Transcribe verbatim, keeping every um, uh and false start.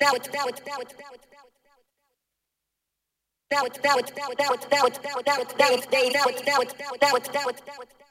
that was that was that was that was that was that was that was that was that was that was that was that was